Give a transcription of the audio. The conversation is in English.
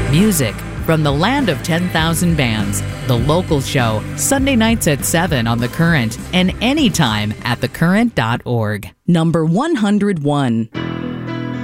Music from the land of 10,000 bands. The Local Show, Sunday nights at 7 on The Current and anytime at thecurrent.org. Number 101.